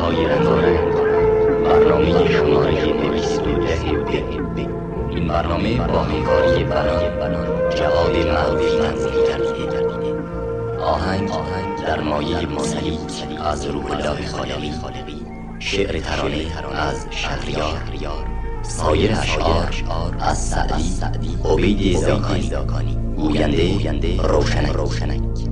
های رنگارنگ، برنامه شماره 210. این برنامه با همکاری بنان جواد معروفی تنظیم کرده. آهنگ در مایه موسیقی از روح الله خالقی، شعر ترانه از شهریار، سایر اشعار از سعدی، عبید زاکانی، گوینده روشنک.